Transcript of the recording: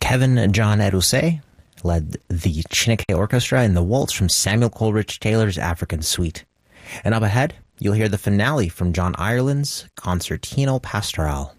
Kevin John Edusei led the Chineke Orchestra in the waltz from Samuel Coleridge Taylor's African Suite. And up ahead, you'll hear the finale from John Ireland's Concertino Pastoral.